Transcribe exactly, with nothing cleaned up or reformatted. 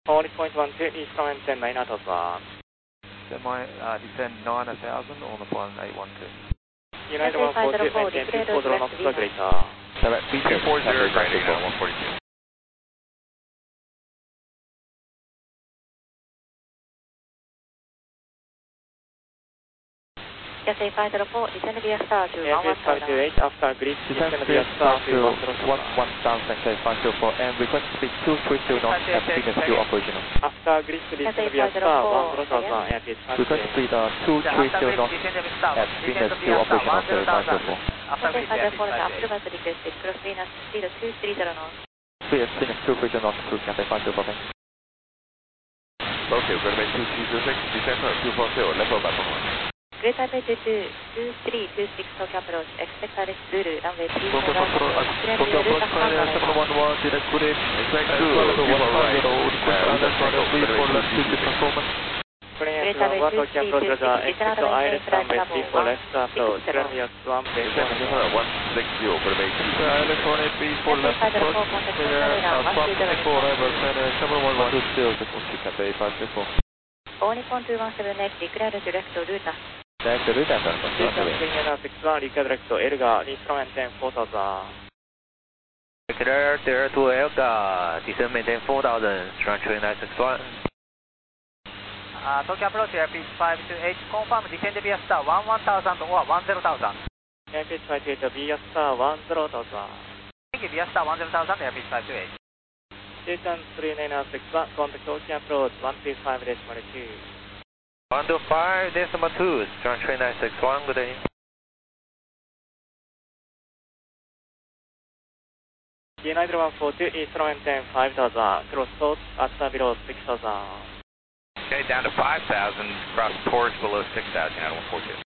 forty point one two, East maintain nine out of one. Semi, uh, descend nine thousand on the one eight one two. United one four two, maintain two four zero knots per greater. two four zero, grading now one forty-two. Cathay five zero four, descend via star to one one five two eight, after grid, descend via star to one thousand K five two four and request speed two three two knots at Venus two operational. After grid, descend via star one zero thousand, airfield five two eight. Request speed uh, two three two knots at Venus two operational K five two four. Cathay five zero four, approval requested, cross Venus speed two three zero knots. Speed Venus two three zero knots to Cathay five two four. Okay, we're going to make two three zero six, descend to two four zero, level back on one. Great Taipei two two, two three two six Tokyo approach, expect Alex Zulu, runway three four Tokyo zero, Tokyo approach, seven one one, direct grid, expect two, three four right, uh, three four left, two performance. Great Taipei two three two six, descend out of maintain flight level three four left approach, turn via one base one six zero, we're going to make Electronic B four left approach, clear, swap B four level, seven one one, two zero, Cathay five two four. All Nippon two one seven eight, declare to left Ruta. Left Ruta, six one, Rica direct Elga, East maintain four thousand. Declare there to Elga, descend maintain four thousand, strong train nine six one. Uh, Tokyo approach, airfield five two eight, confirm descend via star one one thousand or one zero thousand. Airfield five two eight, via star one zero thousand. Thank you, via star one zero thousand, airfield five two eight. Station three nine six one, contact Tokyo approach one two five decimal two. one two five decimal two, strong train nine six one, good day. United one four two, East maintain five thousand, cross south, at below six thousand. Okay, down to five thousand, cross towards below six thousand, United one four two.